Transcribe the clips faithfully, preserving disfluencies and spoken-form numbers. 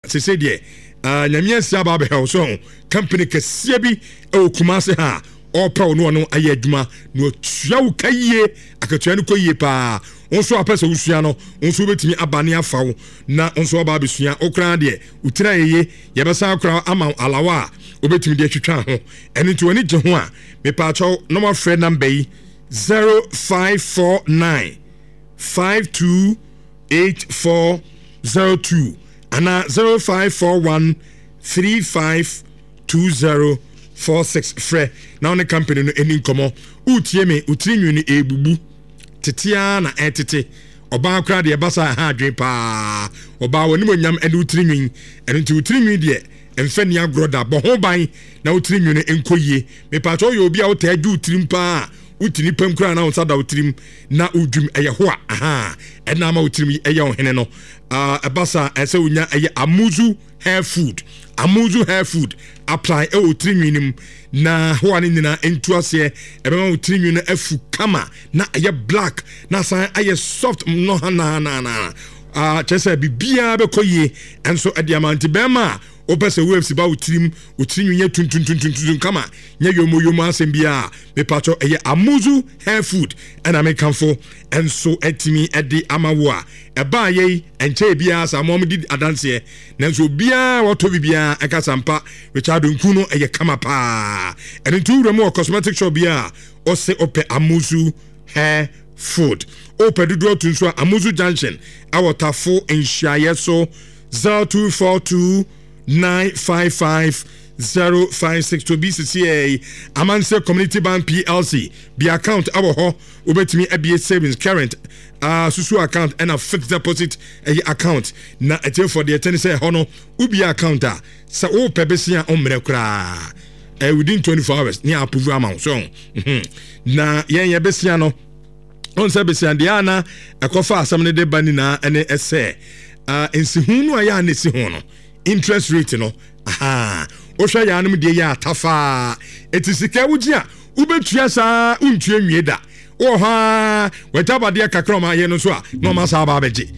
se se de ah nyamia sia ba be he so company kese bi e Kumase ha opa ono no aye adwuma no tua wo kaye akatua no koye pa onso apese usua no onso betimi abane afawo na onso aba besua okran de utira yeye yebesa akra ama alawa obetimi de twetwa ho eni to ani je ho a me pa cho number friend number yi zero five four nine five two eight four zero two ana zero five four one three five two zero four six fre now the company no eni nkomo utie me utiri nwini ebubu tetia na etete oba akra de basa ha adwen pa oba woni monyam eni utiri nwin eni ti utiri nwin de emfani agroda bo ho ban na utiri nwini enkoyie me pa to yo obi a uta adu utiri mpa utiri pam kra na unsada utirim na udwum eye ho aha ena ma utirim eye ohene no ah abasa ese unya eye amuzu hair food amuzu hair food apply e utiri nwinim na ho ani nyina entu ase ebe ma utiri nwin afu kama na eye black na san eye soft no na na na ah chese bibia be koye enso e diamant be ma opese waves ba utirim utiri nwin tuntun tuntun kama nya yomo yomo asem bia me pacho eye amuzu hair food and American for enso etimi edi amawo a eba ye enche bia sa mom di adanse nanso bia woto bibia ekasampa Richard Nkuno eye kama pa entu remo cosmetic shop bia o se ope amuzu hair food ope dudu tunso amuzu junction awotafo enhyaye so zero two four two nine five five zero five six to B C C A Amanse Community Bank P L C be account abo ho obetimi abie savings current uh susu account and a fixed deposit a account na etel for the ten say ho no ubi account a sa o pebesia omre kra uh, within twenty-four hours ni approve amount so mm-hmm. na yen ye besia no on se besia dia na ekofa asam ne de bani na ene ese uh ensihunu aya na si ho no interest rate no aha o hwa ya anum de ya tafa etisika wugia ubetua sa untua nwie da o ha wetaba de kakroma ye no so a no ma sa ba beje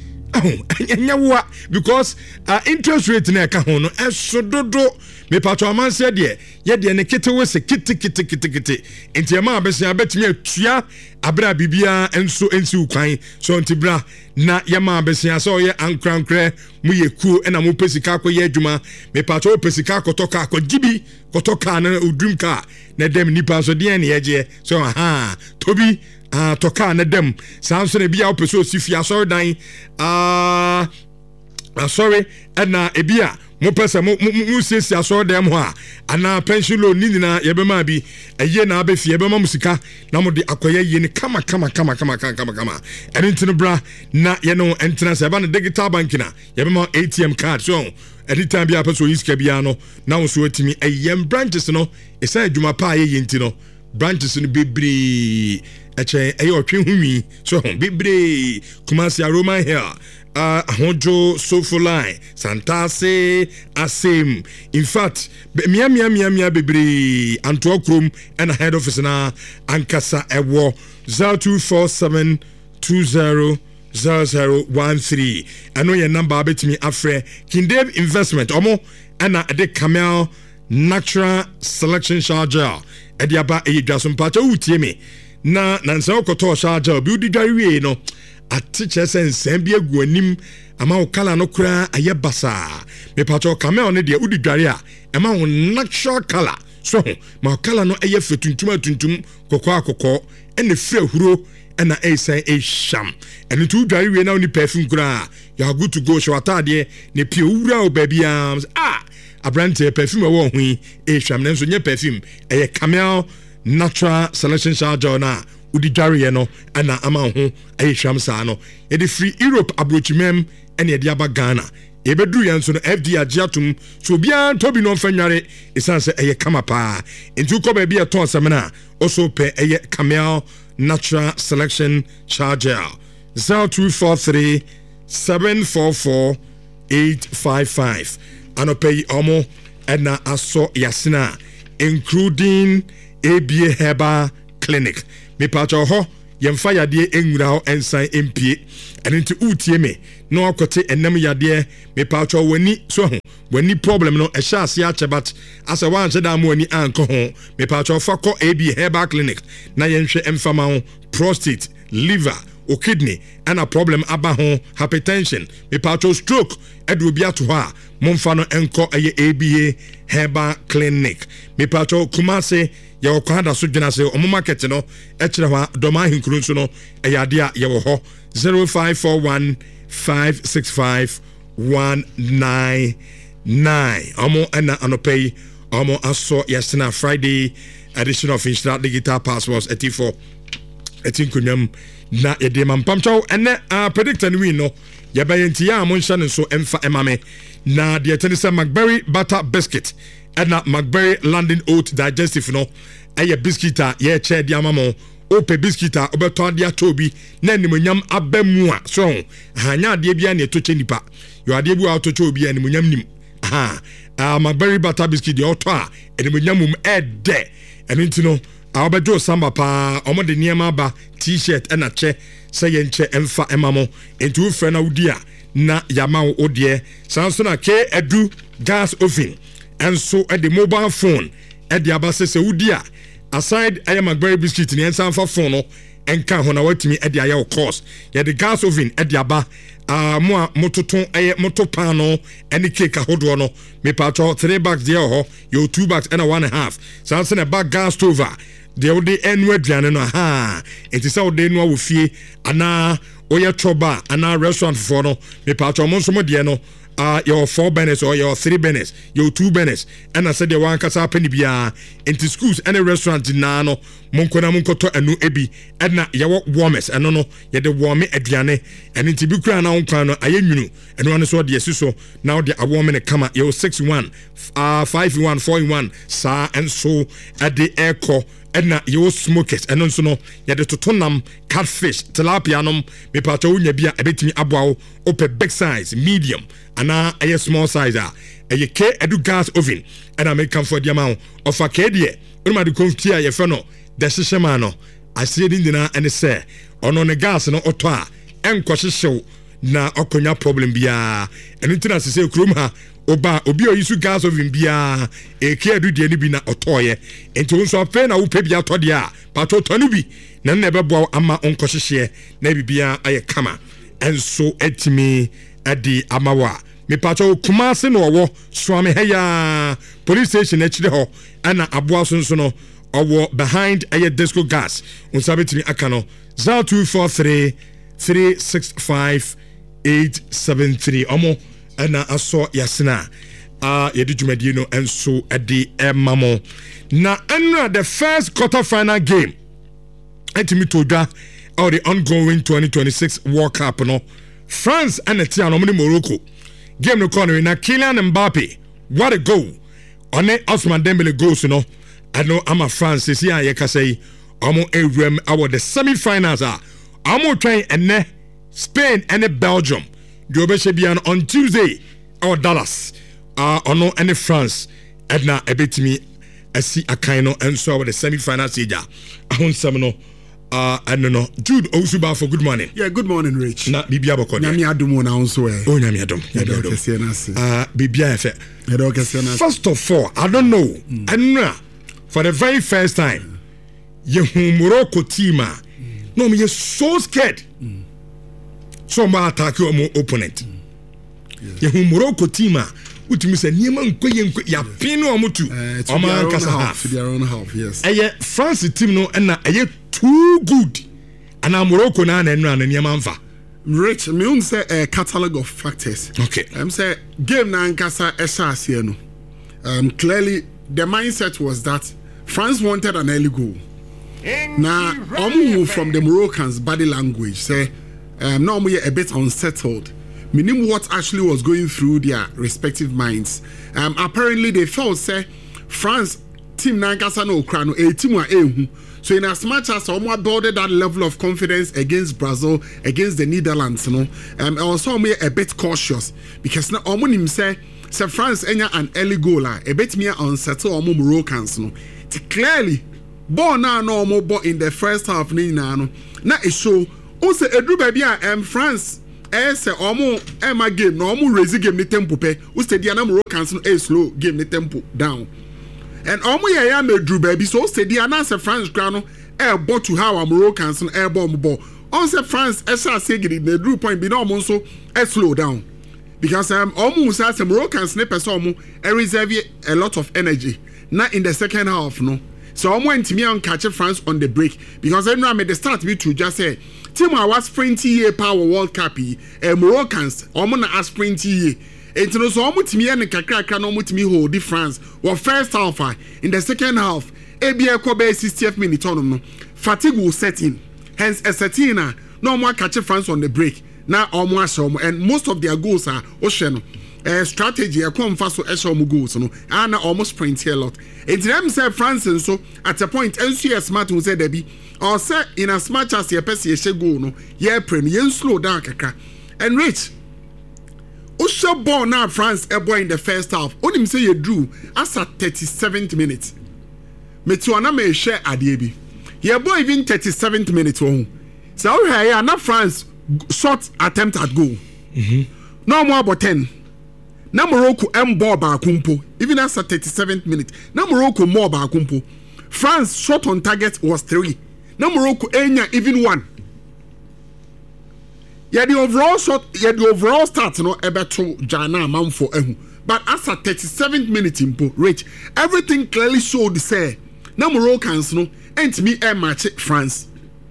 anya wa because uh, interest rate na ka ho no esododo me pato amanse de ye de ne kete we se kete kete kete kete enti ma abesia betimi atua abra bibia enso ensi ukwan so ntibra na ye ma abesia so ye ankrankre mu ye kuo na mu pesika akoye adwuma me pato pesika akotoka akogibi kotoka na udrum ka na dem nipa so de ne yeje so aha tobi ah toka na dem sanso na bia opeso sifia so dan ah sorry na ebia mo pesa mo mo sesi aso dem ho a ana pension loan ni nyina ye be ma bi eye na abefi ye be ma musika na mo de akoye ye ni kama kama kama kama kama kama entin bra na ye no entina se ba na digital bank na ye be ma A T M card so anytime bi apeso iska bia no na wo so atimi eyem branches no esa adwuma pa ye yenti no branches no bebre eche eye otwe hunwi so bebre Kumasi Aroma here uh Honjo Sofoline Santase Asem in fact mia mia mia mia bebre anto krom and head office na ankasa ewo zero two four seven two zero zero zero one three ano your number betimi afre Kindeb investment omo ana de Camel natural selection charger e dia ba e dwaso mpacha utie me na nansa okoto charger bi udi dware no atiche sense bi agu anim ama wo kala no kura aye basa me pato Camel ne de udi dware a ema wo natural color so ma kala no aye fetuntum atuntum kokko akokko ene fira huro ena esan esham ene tu dware we na oni perfume kura you are good to go so atade ne pie wura o baby arms ah abrante perfume wo hu esham nenso nye perfume eye Camel natural selection charger na udi dware no ana ama ho aye hwam sa no e de free Europe abrochimem ene de aba Ghana e bedru yan so no F D agiatum so bia tobi no mfanware esanse eye kama pa entu ko ba bia ton semena also pe eye Camel natural selection charger zero two four three seven four four eight five five anope omo ena aso yasina including A B A Herbal Clinic me pacho ho yɛmfa yadeɛ enwura ho ensan empie ɛno nti utie me no akote enam yadeɛ me paatwa wani so ho wani problem no ɛhyɛ ase akyɛ but asa wan hyɛ da mo wani anko ho me paatwa fa kɔ A B Herbal Clinic na yɛnhwɛ emfama ho prostate liver o kidney and a problem aba ho hypertension me paatwa stroke ɛde obi ato hɔ a momfa no enko ɛyɛ A B A Herbal Clinic me paatwa Kumase yɛwɔ kwada so dwena sɛ ɔmo market no ɛkyerɛ hɔ a dɔma ahenkuru nso no ɛyɛ ade a yɛwɔ hɔ zero five four one five six five one nine nine ɔmo ɛna anɔpɛ yi ɔmo asɔ yɛsena Friday edition of Inshira Digital Passports ɛti for ɛti nkonnwam na yɛde ma mpamkyɛw ɛnɛ uh, predictor no win no yɛbɛyɛ nti yɛ a mo nhyɛ ne nso ɛmfa ɛma me na deɛ ɛte ne sɛ McBerry butter biscuit ɛna McBerry London Oat digestive no ɛyɛ biscuit a yɛkyɛ de ama mo ope biscuit a obɛtɔ ade atɔ bi na nimonyam aba mu a so hanya ade bia na ɛtɔkyɛ nipa yo ade bi a ɔtɔkyɛ obi a nimonyam nim ha uh, McBerry butter biscuit deɛ ɔtɔ a nimonyam mum ɛdɛ ɛno nti no a obɛdwo samba pa ɔmo de nneɛma aba t-shirt ɛna kyɛ sɛ yɛnkyɛ ɛmfa ɛma mo enti wo frɛ na wodi a na yama wo deɛ sanso na K Edu gas oven enso e the mobile phone e the abase se wudi a aside I am McBerry biscuit ni ensan fa phone no enka ho na watimi e the aye course ye the gas oven e the aba ah mo a mototon e motopan no any cake ahodo no me patcho three bags there ho yo two bags and a one and a half sanse na bag gas stove the ode enu aduane no ha enti se ode no wo fie ana oye troba ana restaurant for no me patcho mo nso mo de no uh your four burners or your three burners your two burners and I said the one kasa penny bia into schools any restaurant na no monkona monkoto anu ebi and na yawo warmers and no no ye the warm aduane and into bi kra na wonkwa no ayenwunu and one so de so now the warm kama yo six one uh five one four one sa and so at the airco and na yo smokers and so no ye the totonam catfish tilapia nom me pato unya bia ebetimi aboa ope big size medium ana a small size a a K Edu gas oven and I make come for the amount of a K D. When my confia ye feno the shishamano I see it in the and say on on the gas no otwa and show na okonya problem bia and into as say kroma oba obi o yisu gas oven bia a K Edu de ni bi na otoye enti so afa na wo pa bia to de a pato tonu bi na na bebo ama onkɔhyehyɛ na bibia aye kama and so etimi adi amawa me pato Kumase no wo swame heya police station achire ho ana aboa so nso no owo behind aye disco gas unsabetimi aka no zero two four three three six five eight seven three omo ana aso yasena ah uh, yedi dwumadi no enso adi emamo na enu the first quarter final game etimi todwa or the ongoing twenty twenty-six World Cup no France and the Tiano Morocco game no corner na Kylian Mbappe what a goal on it Ousmane Dembele goals you know I know I'm a France this year you can say I'm on our the semi-finals are I'm on trying and Spain and Belgium the Obeshebian on Tuesday or Dallas uh on any France and now a bit me I see a kind of and so the semi-final stage I want some no Uh, I don't know. Jude Osuba for good morning. Yeah, good morning, Rich. Na bibia boko. Nyami adumo na onso eh. Oh nyami adum. Nyami adum. Ah bibia efe. Edo kese na. First of all, I don't know. Mm. Anna for the very first time, mm. Morocco team ah, mm. no me so scared. Mm. So ma attack your opponent. Mm. Yes. Morocco team ah, utimi se niema nkoye nkoye ya pin no omutu. O ma nkasa half. Their own half, yes. Eye France team no na eye too good and I'm Morocco na na na niema mfa Rich me un say a catalog of factors. Okay. I'm say game na nkasa esase no. Um clearly the mindset was that France wanted an early goal. Now omu from the Moroccans body language say um now we a bit unsettled. Meaning what actually was going through their respective minds. Um apparently they felt say France team na nkasa no okra no e team a ehu. So in as much as someone builded that level of confidence against Brazil, against the Netherlands, you know, um, also me a bit cautious because now Omunim say, say France enya an early goal, a bit me unsettle Omu Moroccans, no. Clearly, ball now no more ball in the first half, no, na e show o se edru ba bia em France eh se omo e ma game na omo raise game ni tempo pe o stadia na Moroccans no e slow game ni tempo down and omo ye ya medru ba bi so stadia na se France gra no e bo to how Moroccans no e bo mo bo on se France e sha se gidi na drew point bi na omo so e slow down because um omo say se Moroccans ne person omo e reserve a lot of energy na in the second half no so omo ntimi an catch France on the break because I know I made the start be to just say team I was sprinty year power World Cup e uh, Moroccans omo na sprinty year enti no so omo timi an kakra kakra no omo timi hold the France well first half in the second half e be e sixtieth minute on no fatigue will set in hence a setting na no omo catch France on the break na omo asom and most of their goals are ocean uh, strategy e come fast so asom goals no and almost sprint here a lot it them say France and so at a point N C S smart who said there be or say in as much as your person ye goal no ye pre no slow down kakra and rich Usha ball now France a boy in the first half onim say you drew as at thirty-seventh minute metuana me share adie ye boy even thirty-seventh minute oh so here na France short attempt at goal mhm no more about ten na Morocco em ball ba kumpo even as at thirty-seventh minute na Morocco more ba kumpo France shot on target was three na Morocco enya even one yeah the overall shot yeah the overall start no ebeto jana manfo ehu but as at thirty-seventh minute impo rich everything clearly showed say na Moroccans no entimi e match France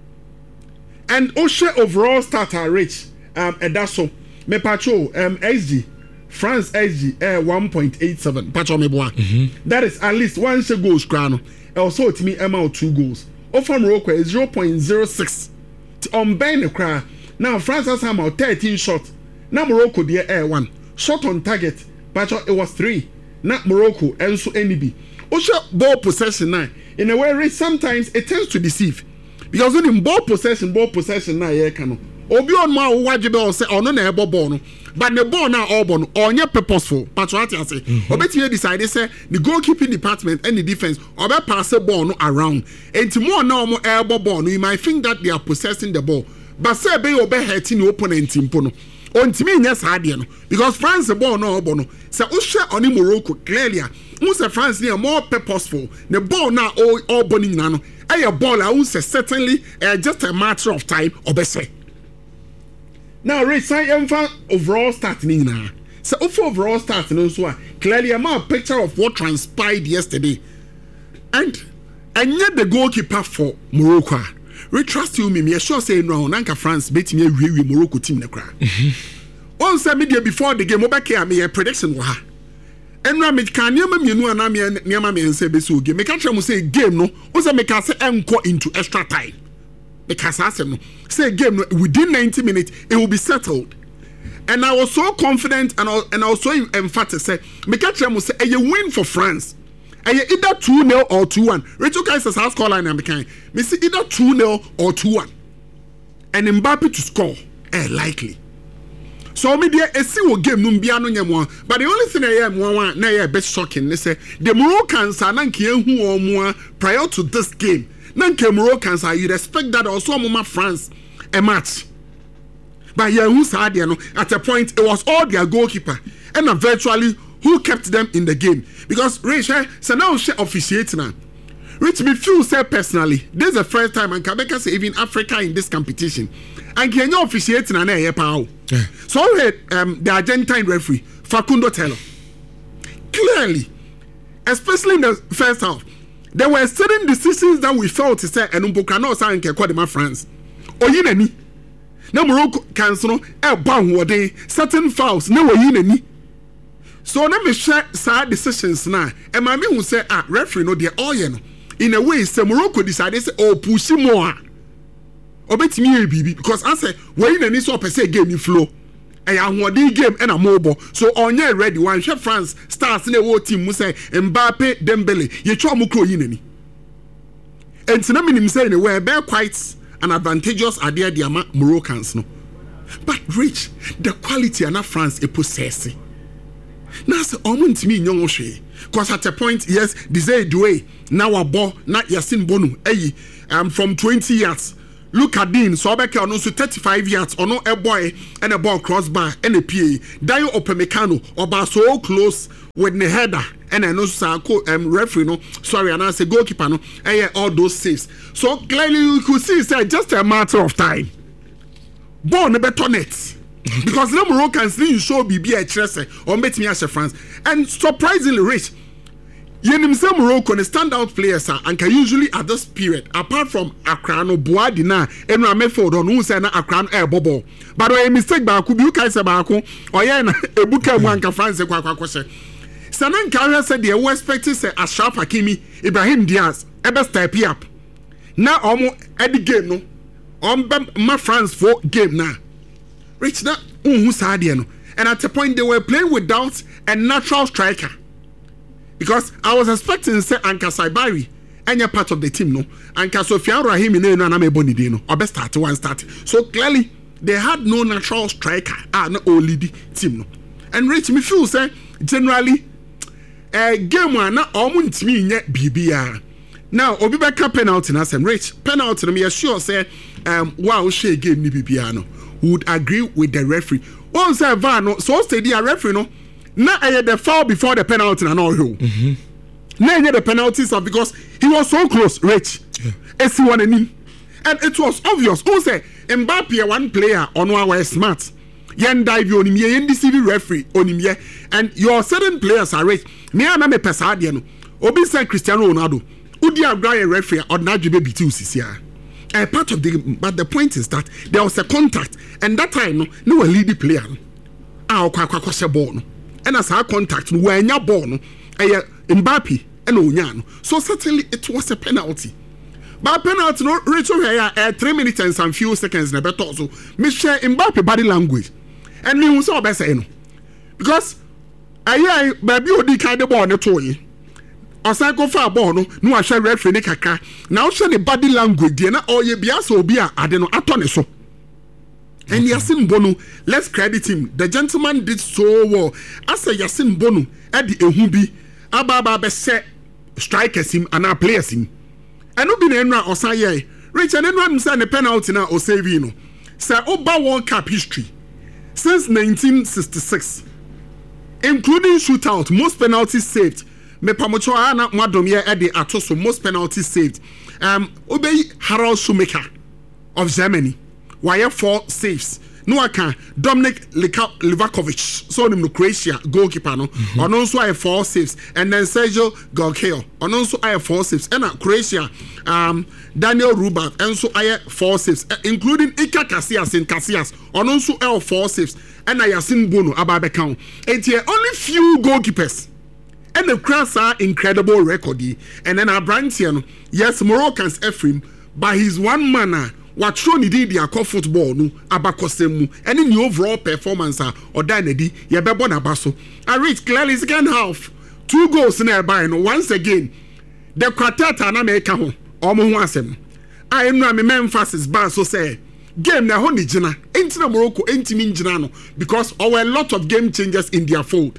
and Oshe overall starter rich um and that's so me patrol um X G France X G uh, one point eight seven patrol me boa mm-hmm. That is at least one she goals crano also to me Emma two goals over Morocco is zero point zero six on Ben the cry now France has about thirteen shots now Morocco there air one shot on target patrol it was three not Morocco and so N B Oshe ball possession now in a way rich sometimes it tends to deceive because when in ball possession ball possession na ye kanu obi on ma wajibe o say ono na ebo ball no but the ball na all ball no onye purposeful patriotic say obetime decide say the goalkeeping department and the defense obe pass the ball no around enti more na omo ebo ball no you might think that they are possessing the ball but say be obe hurting the opponent impo no ontimi nya saade no because France the ball no obo no say o hwe oni Morocco clearly who say France they are more purposeful the ball na all all ball ni no a ball I say certainly uh, just a matter of time obese now Ray say emfa overall start ni na so overall start no so clearly a more picture of what transpired yesterday and and yet the goalkeeper for Morocco we trust you me me sure say no nanka France bet me awie Morocco team na kra on say media before the game obeke me prediction wa enra me kan niam mienu ana me niam me nse be so game me ka tell say game no o say me ka say enko into extra time because I said no say game no within ninety minutes it will be settled and I was so confident and I, and I was so emphatic say me ka tell say a win for France either two nil or two one Rachel Kaiser's house call line am kind me see either two nil or two one and Mbappe to score eh likely so me there a see what game no bia no nyam but the only thing I am one na ya best shocking they say the Moroccans are nanke ehu omo prior to this game nanke Moroccans are you respect that also mama France a match but yeah who said no at a point it was all their goalkeeper and virtually who kept them in the game because Rich so now she officiate now Rich me feel say personally this is the first time and Quebec say even Africa in this competition and Kenya officiate na na here pa so um the Argentine referee Facundo Tello clearly especially in the first half there were certain decisions that we felt to say and Mboka no say nke Kodima France oyinani na Morocco cancel e ba wode certain fouls na oyinani so na me share sad decisions na e ma me hu say ah referee no de all ye no in a way say Morocco decided say oh push more obetimi e bibi because I say when na ni so per say game flow e ya hoɔden game and a mobile so onye ready one share France stars na wo team mu say Mbappe Dembele ye twa mu kro yinani entina minim say ne we be quite an advantageous idea the ama Moroccans no but rich the quality na France e possess na say omo ntimi nyonwo hwe because at a point yes Desire Doué now a ball not Yasin Bonu eh um from twenty yards Look at Dean, so I can also thirty-five yards or no a boy and a ball crossbar and a P A. Dio Opemecano or bar so close with the header and I know Sako um referee no sorry and I say goalkeeper no and all those saves. So clearly you could see it's just a matter of time. Ball never turn it. Because the Moroccans you show B B a Chelsea or met me as a France. And surprisingly rich. Yenim say Morocco the standout players are and can usually at this period apart from Akrano Boadi na Enra Meford on who say na Akrano air bobo. But a mistake ba ku bi ukai se ba ku oye na ebuka mu anka France kwa kwa kwose. Sanan Carrier said they were expecting say Ashraf Hakimi, Ibrahim Diaz, ebe step up. Na omo edi game no. On ma France for game na. Rich na unhu sa de no. And at the point they were playing without a natural striker. Because I was expecting say Anka Saibari any part of the team no Anka Sofian Rahimi no na me boni dey no obe start one start. So clearly they had no natural striker ah no only the team no. And Rich me feel say generally a game one na omo ntimi nye bibia. Now obi beka penalty na sem Rich penalty no me sure say um wow share game ni bibia no would agree with the referee. One say V A R no so steady a referee no na eh the foul before the penalty and all you. Mhm. Na the penalties are because he was so close, Rich. Esi one any. And it was obvious. Who say Mbappe one player on one way smart. Yen dive on him, yen deceive referee on him, and your certain players are rich. Me and me pesade no. Obi say Cristiano Ronaldo. Udi agree referee or na jibe bitu sisia. A part of the but the point is that there was a contact and that time no no a lead player. Ah okwa kwa kwa ball no. And as our contact when you're born, a Mbappe and Onyano. So certainly it was a penalty. But penalty no reach over here at three minutes and some few seconds never thought so. Mister Mbappe body language. And me who saw best no. Because I baby odi kind of ball no toy. Or say go for a ball no no I shall referee kakra. Now show the body language na or ye biasa obi a ade no atone so. And okay. Yasin Bono, let's credit him. The gentleman did so well. I say Yasin Bono, at the Ehubi, Ababa Besse strikers him and our players him. And no be Enra or say, Rich and Enra send a penalty now or Savino. Say Oba World Cup history since nineteen sixty-six, including shootout, most penalties saved. Me pamocho ana madomia at the Atoso, most penalties saved. Um, Obey Harald Schumacher of Germany. Why four saves? No, I can. Dominic Livakovic, so him no Croatia goalkeeper no. Mm-hmm. And also I have four saves, and then Sergio Galkeo. And also I have four saves. And uh, Croatia, um, Daniel Rubat, and so I have four saves, uh, including Ika Casillas in Casillas. And also I have four saves. And I have seen Bono about the count. And here only few goalkeepers. And the crowds are incredible record. And then our branch here, yes, Moroccans Ephraim, by his one manner. What show ni di dia call football no abakosemu any new overall performance or danedi ye bebo na baso. I reach clearly second half two goals na buy no once again the quartet na make ho omo ho asem I know me emphasis ban so say game na ho ni gina enti na Morocco enti min gina no because there were a lot of game changers in their fold.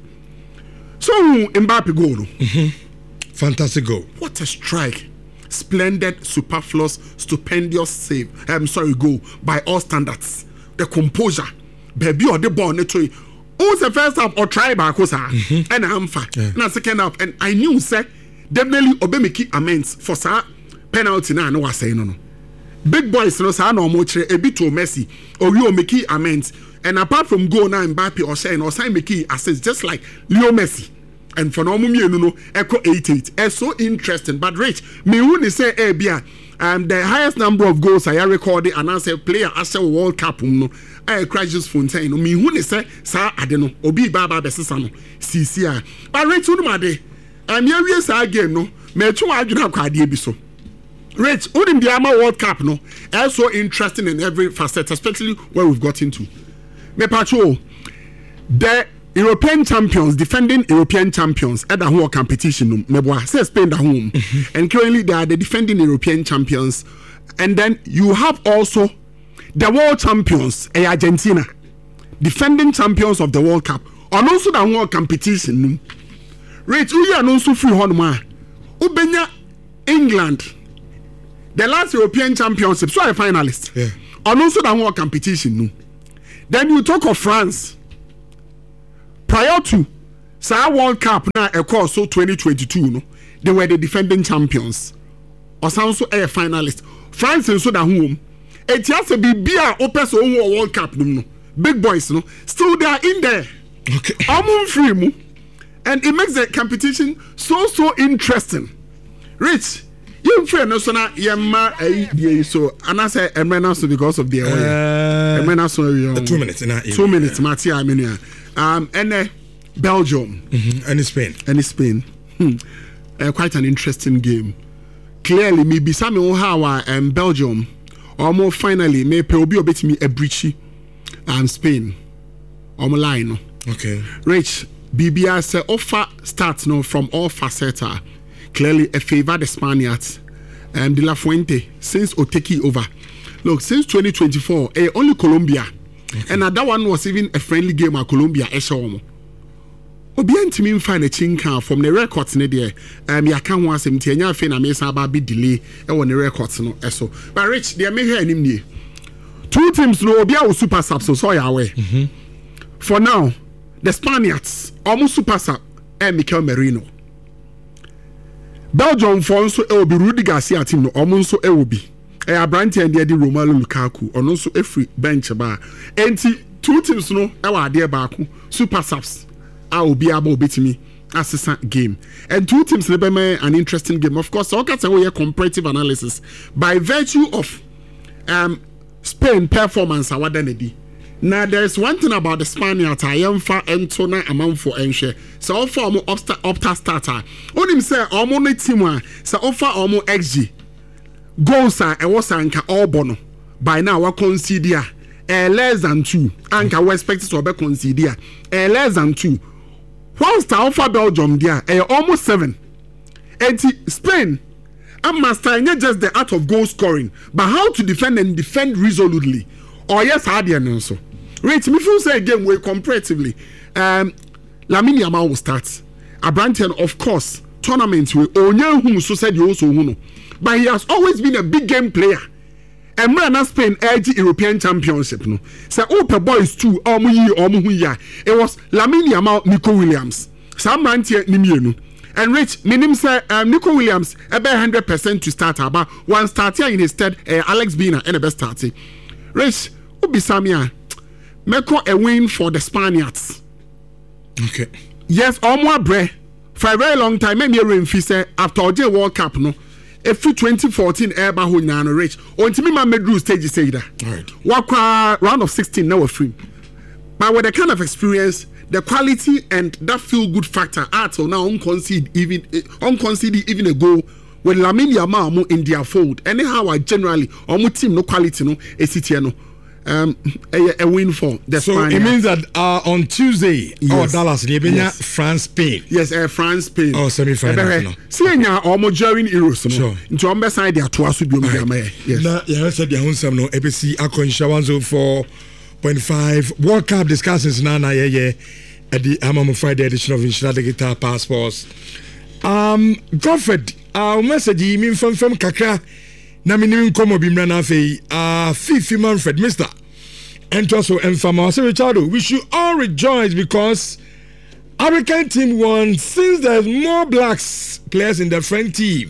So Mbappe goal no. Mhm. Fantastic goal. What a strike. Splendid, superfluous, stupendous save. I'm sorry, goal by all standards. The composure, baby, or the ball. Who's the first half or try back? And I'm fine. Now second half, and I knew say definitely Obemeki amends for sa penalty. Now I know what saying no. Big boys no say no more a bit to Messi or you make amends. And apart from goal now Mbappe or saying or sign make assist just like Leo Messi. And for no you know, echo eighty-eight. It's so interesting. But Rich, me wouldn't say eh bia um the highest number of goals I recorded and as a player as a World Cup no I crashes Fontaine. No me wouldn't say sir I don't know. Obi baba besisa no. C C R. But Rich wouldn't matter. I'm here we say again no. Me too I do not quite be so. Rich, wouldn't be our World Cup no. It's so interesting in every facet, especially where we've got into. Me patrol. The European champions, defending European champions at the whole competition. Meboa say Spain at home, mm-hmm. And currently they are the defending European champions. And then you have also the world champions, eh, Argentina, defending champions of the World Cup, and also the whole competition. Rich, we are also free on ma. Ubenya England, the last European Championship, so a finalist. Yeah. And also the whole competition. No. Then you talk of France. Prior to Sa World Cup now, of course, so twenty twenty-two, no, they were the defending champions. Or also a finalist. France and so that home. It has to be beer open so World Cup, no. Big boys, no, still they are in there. Okay. I'm free, mo. And it makes the competition so so interesting. Rich, you friend no so na yema eh so and I say emena so because of the away. Emena so uh, two minutes na two minutes Mati Amenia. Um and uh, Belgium mm-hmm. and Spain. And Spain. Hmm. Uh, quite an interesting game. Clearly me be some how um Belgium almost finally may pe obi obetimi ebrichi and Spain. On line no. Okay. Rich B B R say offer starts no from all facets. Clearly a favor the Spaniards. Um, De La Fuente since Oteki over. Look, since twenty twenty-four, eh, only Colombia. Okay. And that one was even a friendly game at Colombia. Eshomo. Obian to me find a chinka from the records ne there. Um, ya can't want some Tianya Fena Mesa about bit delay and when the records no eso. But Rich, they may hear him near. Two teams no Obia super sub so sorry away. Mm-hmm. For now, the Spaniards almost super sub and Mikel Merino. Belgium for also it will be Rudy Garcia team no almost it will be. Eh Abrante and the Romelu Lukaku or also every bench bar. And two teams no our dear Baku super subs. I will be able to me assistant game. And two teams will be an interesting game. Of course, all kinds of way comparative analysis by virtue of um Spain performance awadanedi. Now there's one thing about the Spaniards I am for Antona amount for Enche. So offer omo opta starter. On him say omo ne team so offer omo X G. Goals are e was anka all bono. By now we concede eh less than two. Anka we expect to be concede eh less than two. Whilst I offer Belgium there eh almost seven. And Spain and master not just the art of goal scoring, but how to defend and defend resolutely. Or yes, I didn't so. Rich, me feel say again we comparatively. Um, Lamine Yamal will start. Abrante, of course, tournaments we Onya whom so said you also know. But he has always been a big game player. And when I Spain edge European Championship, no. Say oh per boys too, omu yi omu hu ya. It was Lamine Yamal, Nico Williams. Sam Rantier Nimienu. And Rich, minim say um, Nico Williams about one hundred percent to start about one starter in his stead, uh, Alex Bina and the best starter. Rich, Ubi Samia, Meko a win for the Spaniards. Okay. Yes, or more bre for a very long time. Maybe a say after the World Cup, no. If twenty fourteen Airba Hunano Rich, or to me, my medru stage say that. All right. Walk round of sixteen now free. But with the kind of experience, the quality and that feel good factor at so now unconcede even unconcede even a goal when Lamine Yamal in their fold. Anyhow, I generally almost team no quality no a city no um a, a win for the so Spaniards. It means that uh, on Tuesday yes. oh Dallas Libya yes. France Spain yes uh, France Spain oh semi final no see nya almost during Euros no sure. Into on best side their two asu bi o yes na ya said their own some no A B C Akonsha one oh four point five World Cup discussions na na yeah yeah at the Amamo Friday edition of Inshira Digital Passports. Um, Godfred, our message you mean from from Kakra. Na minim komo bimra na fe ah Fifi Manfred Mister and also Enfama so Richardo, we should all rejoice because African team won since there's more blacks players in the French team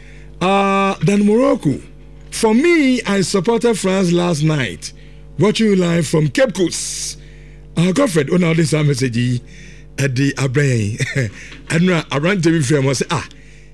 uh than Morocco. For me, I supported France last night watching you live from Cape Coast. Uh, Godfred, on all this message at the Abrain and I ran to me frame was ah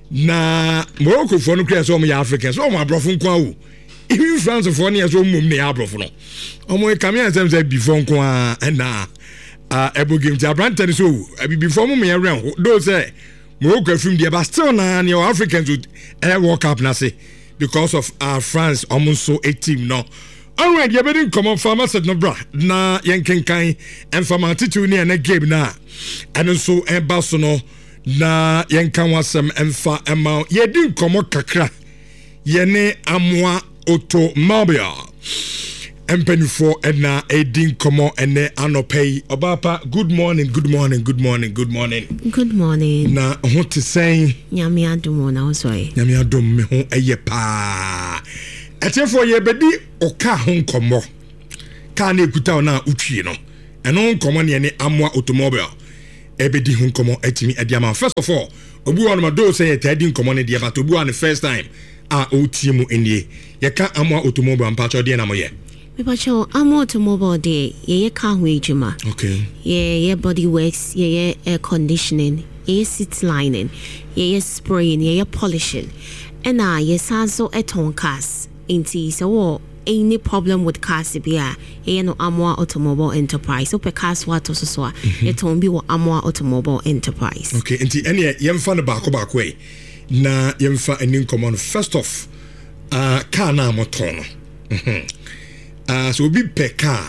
na Morocco for no create so many Africans so my brofo kwa wo even France for no so mum ne abrofo no omo come here say say before kwa na ah ebo game ti Abrante so before mum ya ran do say Morocco film there but still na ne Africans would eh World Cup na say because of uh, France almost so a team no. All right, you better come on farmer said no bra na yenkenkan and farmer titu ne na game na and so e baso no na yenkan wasem emfa emma ye din komo kakra ye ne amwa automobile mpanifo ɛna ɛdi nkɔmɔ ɛnɛ anɔpɛ yi ɔbaapa good morning good morning good morning good morning good morning na ho te sɛn nyame adom na wosɔe nyame adom me ho ɛyɛ paa ɛtiɛfoɔ yɛbɛdi ɔka ho nkɔmɔ kaa na ekuta wo na utwie no ɛno nkɔmɔ ne ɛne amoa automobile ɛbɛdi ho nkɔmɔ ɛtimi ɛdi ama first of all obi wɔ no ma do sɛ yɛtɛdi nkɔmɔ ne deɛ but obi wɔ no first time a otie mu enie yɛka amoa automobile mpakyɛ deɛ na moyɛ mepakyɛ amoa automobile deɛ yɛyɛ car ho adwuma okay yɛyɛ body works yɛyɛ air conditioning yɛyɛ seat lining yɛyɛ spraying yɛyɛ polishing ɛna yɛsan so ɛtɔn cars nti sɛ wɔ any problem with cars bi a yɛyɛ no amoa automobile enterprise wopɛ cars wato so so a yɛtɔn bi wɔ amoa automobile enterprise okay nti ɛneɛ yɛmfa no baako baako ɛ na yɛmfa ani nkɔmmɔ no first off uh, car na motɔn no mhm uh, so obi pɛ car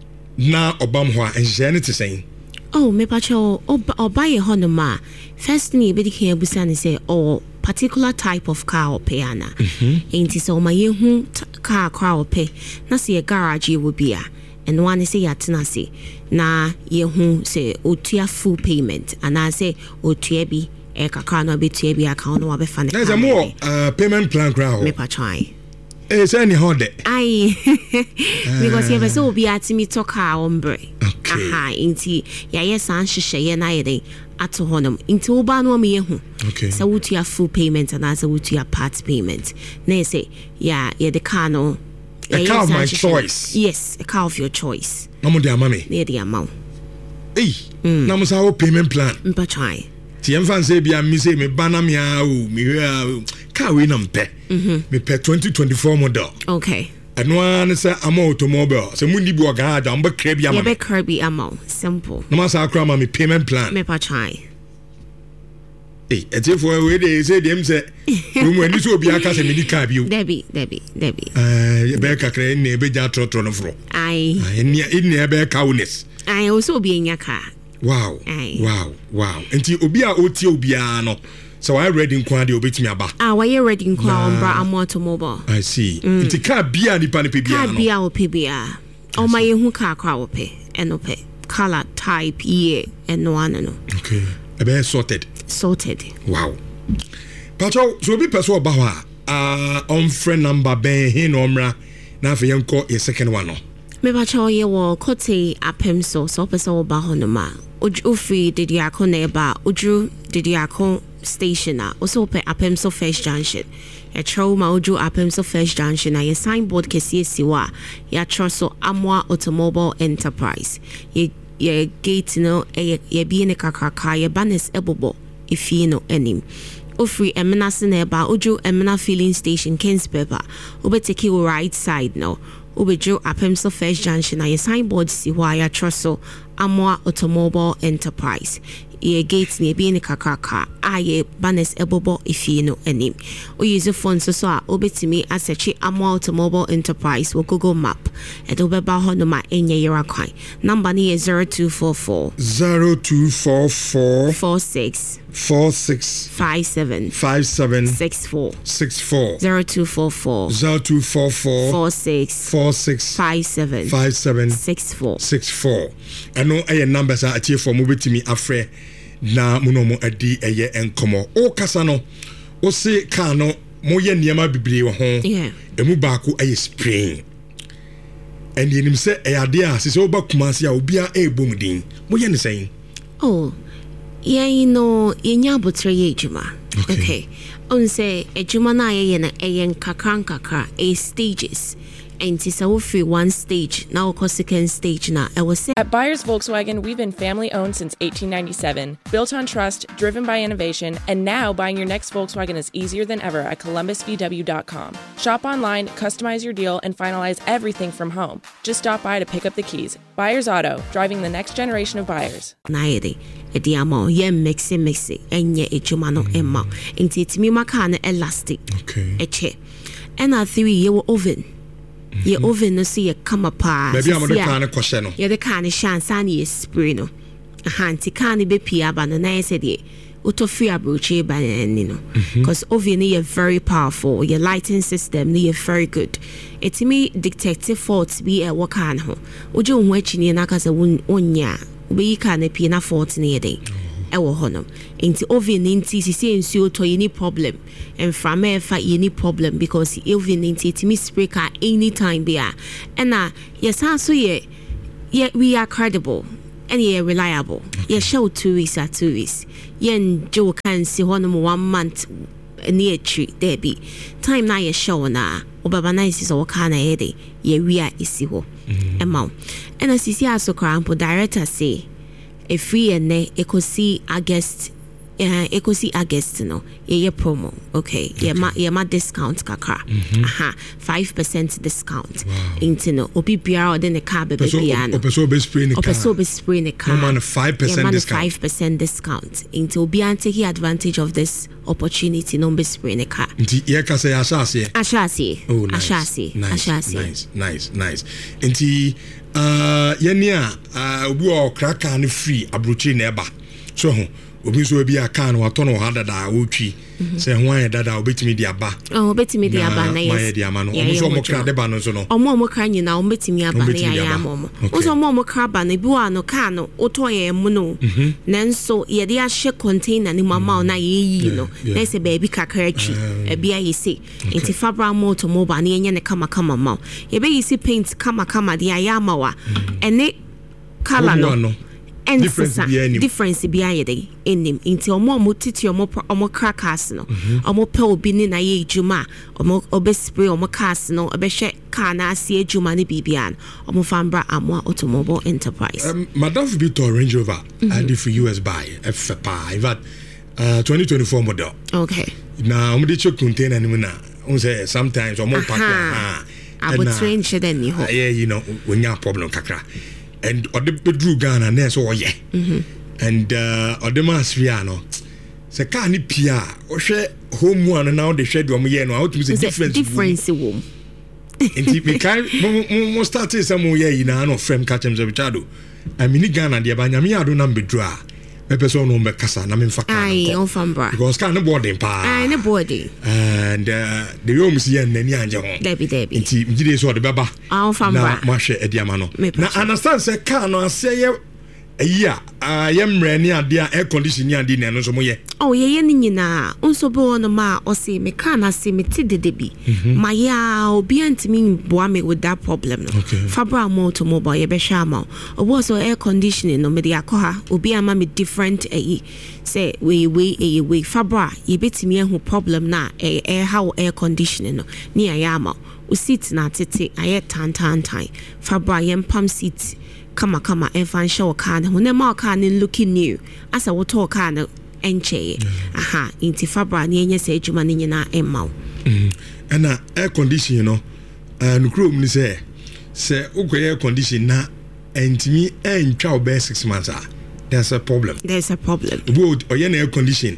na ɔbam hɔ a nhyehyɛ no te sɛn oh mepakyɛ ɔba yɛ hɔ no ma first thing yɛbɛdi kan abusa ne sɛ ɔwɔ particular type of car ɔpɛ ana nti sɛ ɔma yɛhu car car ɔpɛ na sɛ yɛ garage yɛwɔ bi a ɛno ane sɛ yɛatena ase na yɛhu sɛ ɔtua full payment anaasɛ ɔtua bi e kakra no betua bi aka no wabɛfa ne na sɛ mo uh, payment plan kra ho mepakyɛ eh sɛ ni hɔ de ai because yɛbɛ sɛ obi atimi tɔka ombre okay aha nti yɛyɛ san hyehyɛ na yɛde ato hɔnom nti woba no me yɛhu okay sɛ wotua full payment and as wotua part payment na sɛ ya yɛde car no a car of my choice yes a car of your choice na mo de ama me na yɛde ama wo eh na mo sa wo payment plan mepakyɛ ti yɛmfa nsɛ bia me sɛ me ba na me a o me hwɛ a car we na mpɛ me pɛ twenty twenty-four model okay ɛno ara ne sɛ ama automobile sɛ mundi bi wɔ garage a mbɛkra bi ama me yɛbɛkra bi ama wo simple na ma sa akra ma me payment plan mepakyɛ eh ɛtifoɔ we de sɛ dem sɛ mu ani sɛ obi aka sɛ me di car bi o debi debi debi eh yɛbɛ kakra ne ɛbɛgya trɔtrɔ no foro ai ɛnia ɛnia ɛbɛ cowness ai wo sɛ obi anya car wow Aye. wow wow enti obi a otie obi a no so I ready nko ade obetimi aba ah why you ready nko ombra amoa automobile I see enti car bia nipa ne pe bia no car bia wo pe bia o ma yehu car kwa wo pe eno pe color type year eno ane no okay ebe sorted sorted wow pacho so obi person oba ho a ah on friend number ben he no mra na afa yenko ye second one no me ba cho ye wo kote apem so so person oba ho no ma ofi did ya ko na ba oju did ya ko station a also pe apem so first junction ya tro ma oju apem so first junction a ye signboard kesi siwa ya tro so amoa automobile enterprise ye ye gate no ye ye bi ne kakaka ye banes ebobo ifi no enim ofri emena se na ba oju emena filling station Kings Pepper obeteki right side no obejo apem so first junction a ye signboard siwa ya tro so amoa automobile enterprise ye gate ne bi ne kakaka aye banes ebobo ifie no anim o use phone so so a obetimi asearch amoa automobile enterprise wo Google map e do beba ho no ma enye yera kwan number ne is zero two four four zero two four four four six four six five seven five seven six four six four zero two four four zero two four four four six four six five seven five seven six four six four ɛno ɛyɛ numbers a atie for mo betimi afrɛ na mo no mo adi ɛyɛ enkomo o kasa no o se car no mo yɛ niema bibire wɔ ho yeah emu baako ɛyɛ spring ɛni enim sɛ ɛyɛ ade a sɛ oba kumase a obi a ɛbom din mo yɛ ne sɛn oh yeah you know yenya abotre ye adwuma okay, okay. On say adwuma na ye na ɛyɛ nkakra nkakra a stages and so free one stage now second stage na I was At Buyers Volkswagen, we've been family owned since eighteen ninety-seven, built on trust, driven by innovation, and now buying your next Volkswagen is easier than ever at columbus v w dot com. Shop online, customize your deal, and finalize everything from home. Just stop by to pick up the keys. Buyers Auto, driving the next generation of buyers. naide e di amo ye mixi mixi enye ejuma no emma nti timi maka na elastic okay eche and a three ye oven ye oven no see ye come apart baby am the can kwhye no ye the can chance ani ye spray no aha nti can be pia ba no na ye said ye auto free abroche by you know because oven is very powerful, your lighting system is very good. It me detective faults be a work on ho ojo nwachi ni na kasa wonya obi ka na pie na fault ni dey e wo hono enti oven nti sisi ensuo to any problem and from e fa any problem because oven nti it me spray car anytime be a na yes so ye yeah we are credible and yeah reliable. Okay. Yeah show two weeks at two weeks yen jo can see one one month near tree there be time na ye show na obaba na isi so kana ede ye wia isi ho ema and as isi aso krampo director say e free ene ekosi August eh ekosi August no ye promo okay, okay. ye ma ye ma discount kakra mm-hmm. aha five percent discount wow. into no obi biara ode ne car be biara opeso be spray ne car opeso be spray ne car man five percent discount five percent discount into obi an take advantage of this opportunity no be spray ne car nti ye ka say ashase ashase oh nice ashase nice ashase nice nice nice nti uh yenia uh obi o kraka ne free abrochi na eba so ho obi so bi aka na wato no hadada wotwi se ho aye dada obetimi di aba oh obetimi di aba na yes ma di ama no omo so mo kra de ba no so no omo omo kra nyina obetimi aba na ya ya omo oso omo omo kra ba na bi wa no ka no oto ye mu no nanso ye de a she container ni mama na ye yi no na se ba bi kakra atwi e bia ye se enti fabra moto mo ba na ye ne kama kama ma ye be yi si paint kama kama de ya ma wa ene color no difference be difference be ayede enim inti omo omo titi omo omo crackers no omo pe obi ni na ye ejuma omo obe spray omo cars no obe hwe car na ase ejuma ni bibia omo fambra Amwa Automobile Enterprise um, madam Victor Range Rover and if U S buy F pa that uh twenty twenty-four model okay na omo de check container ni na on say sometimes omo pack ha abo train shede ni ho yeah you know when you problem kakra and or the bedroom Ghana na so oye and uh or the masriano se ka ni pia o hwe home one na o de hwe do mo ye no how to say difference difference wo enti me kai mo start some ye na no frame catch them Richardo I mean Ghana de ba nyame ado na bedru a me person no me kasa na me mfa ka ai on fambra because can no boarding pa ai ne boarding and uh, the home see en nani anje ho debi debi enti mjide so de beba on fambra na ma hwe ediama no na understand say car no ase ye ayi a yemre ni ade a air conditioning ade na no so mo ye oh ye ye ni nyina onso bo no ma o se me car na se me ti dedebi ma ya obi antimi boa me with that problem no fabra moto mobile ye be hwa ma obo so air conditioning no me de akoha obi ama me different ayi say we we ayi we fabra ye betimi ehu problem na air how air conditioning no ni ayama o seat na tete aye tan tan tan fabra ye pam seat kama kama and fan show car no na ma car no looking new as a water car no enche aha inti fabra na enye se adwuma ni nyina emma and air condition you know and chrome ni say say ukoye air condition na entimi entwa obe six months ah there's a problem there's a problem would oye na air condition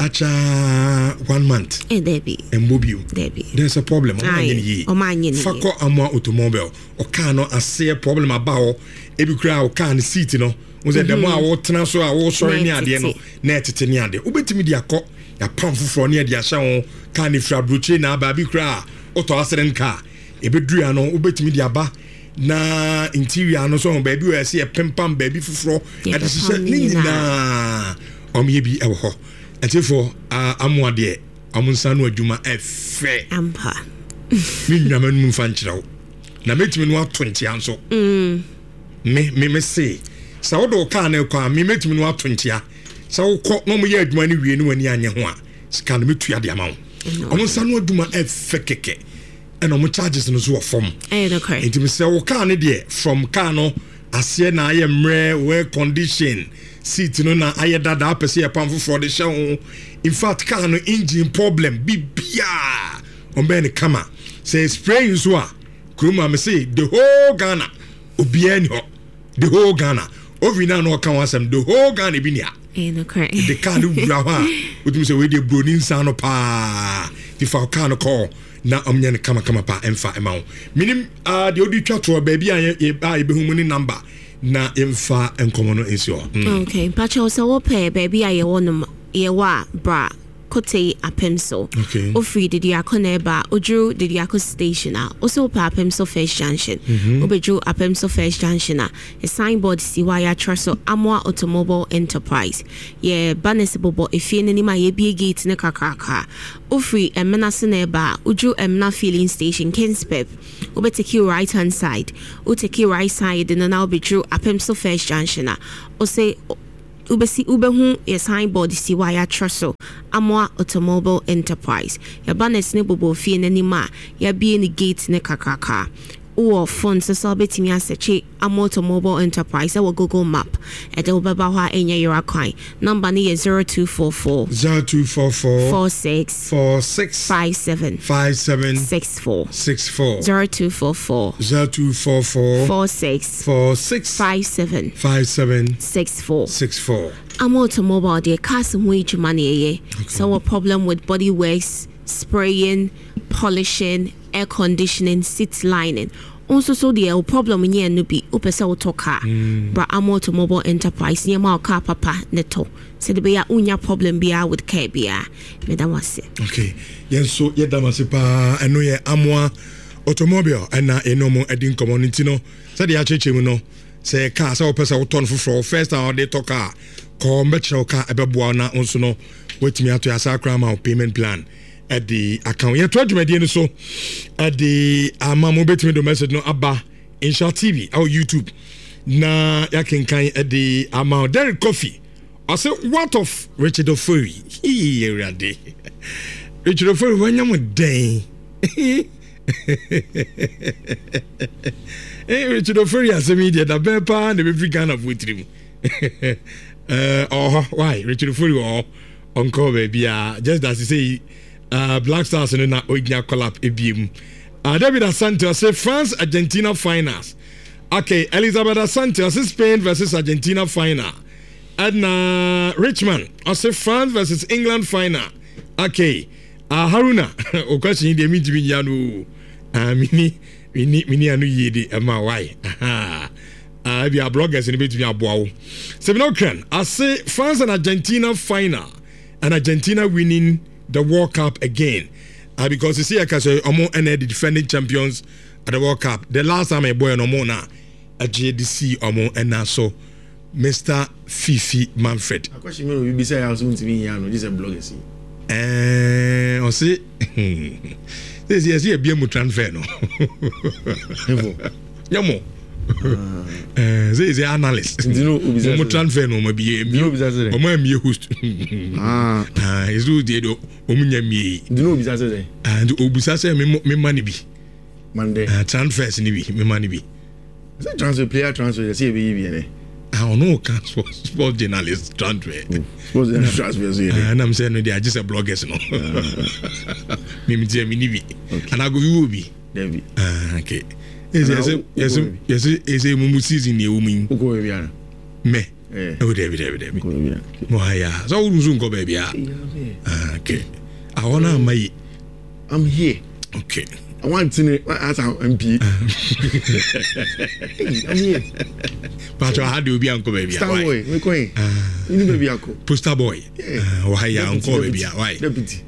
acha one month eh debi embobio debi there's a problem o manyeni yi o manyeni fako Amwa Automobile o car no ase problem about ebi kura o car ni seat no o say dem a wo tena so a wo sori ni ade no na etete ni ade obetimi di akọ ya pam fufuro ni ade ahya wo car ni fra broche na aba bi kura auto accident car ebedru ya no obetimi di aba na interior no so ba bi o ese pempam ba bi fufuro ade sise ni na omye bi ewo ho etifo Amwa de amunsa no adwuma efe ampa mi nyama nu mfa nkyirawo na metimi no twenty anso mm me me me say sa wo do ka na kwa me metimi no twenty a sa wo kọ no mo ye adwuma ni wie ni wani anye ho a sika no metua de amawo amunsa no adwuma efe keke and omo charges no so wo form eh no correct intimi say wo ka ne de from car no ase na aye mre we condition seat no na aye dada apese e pam for the show in fact car no engine problem bibia ombe ne kama say spray so a kroma me say the whole Ghana obia ni ho the whole Ghana ovina no kan wasem the whole Ghana bi nia eh no correct the car no bra ho a otum say we dey broni nsa no pa the fa car no call na omnya ne kama kama pa emfa ema minim ah de odi twa to ba bia ye ba be hu ni number na emfa enkomo no ensio okay pacha so wo pay baby aye wono yewa bra kote apemso. Okay. Ofri did yakone ba ojru did yako station a also pa apemso first junction. Mm-hmm. Obedru apemso first junction a signboard siwaya traso Amwa Automobile Enterprise. Ye banesebobo efie ni ma ye bie gate ne kakraka. Ofri emena sene ba ojru emna filling station Kenspep. Obe take you right hand side. O take you right side and now obedru apemso first junction a. O say Ubesi ubehu ye signboard siwaya traso Amwa Automobile Enterprise. Ya banes ne bobo fie ne nima ya bie ni gate ne kakaka. Or phone so so betimi aseche Amwa Automobile Enterprise our Google map. Ede ubeba hwa enye yora kwan. Number ni zero two four four zero two four four four six four six five seven five seven six four six four zero two four four zero two four four four six four six five seven five seven six four six four. Amwa Automobile de cast wage money. So a problem with body works, spraying, polishing, air conditioning, seat lining. Also, so the problem in here no be upesa otoka. But Amwa Automobile Enterprise near my car papa neto. So the be a unya problem be with care be a. Madam was it. Okay. Yes, so yet damasipa and no ye Amwa Automobile and na enomo edin community no. So the acheche no. Say car so pesa oton for first time they talk car. Call metro car ebeboa na onso no wetimi ato asa krama payment plan at the account. Yeah, twenty media so at the amamo betimi do message no aba Insha T V or YouTube na ya kenkan at the amount Derek Coffee. I say what of Richard Ofori? He ready. Richard Ofori when you day. Eh Richard Ofori as a media da bepa and every kind of with him. Uh, oh, why? Richard Ofori or Uncle Baby, uh, just as you say, uh, Black Stars and na Oigna collab ebim. Uh, David Asante say France Argentina finals. Okay, Elizabeth Asante say Spain versus Argentina final. Edna Richmond I say France versus England final. Okay, uh, Haruna, o question de mi jibi yanu. Ah, mini, mini, mini anu yedi ama why? Aha. Uh, if you are bloggers in the between Abuao. Seven I say France and Argentina final, and Argentina winning the World Cup again. Uh, because you see, I can say, Omo and the defending champions at the World Cup. The last time I boy no more na at J D C Omo and now so Mister Fifi Manfred. A question me be say I was going to be here no this is bloggers. Eh, I say this is here be a transfer no. Yamo. Eh, say is analyst. You know who is transfer no ma be me. You know o ma me host. Ah, ah, is do dey do o munya me. You know who is say? And obisa say me me money be. Monday. Ah, transfers ni be, me money be. Say transfer player transfer say be be ne. I don't know can sport, sport journalist transfer. Sport journalist transfer say. And I'm saying no they are just a bloggers no. Me me tell me ni be. And I go you be. David. Ah, okay. Yes, yes, yes, yes, yes, yes, mumu season ye umi. Uko baby ana. Me. Eh. Oh, David, David, David. Uko baby ana. Moya. So uru zungo baby ah. Ah, okay. I wanna mai. I'm here. Okay. I want to as our M P. I'm here. But I had to be uncle baby. Star boy, we going. Ah. You baby uncle. Poster boy. Yeah. Why ya uncle baby? Why? Deputy.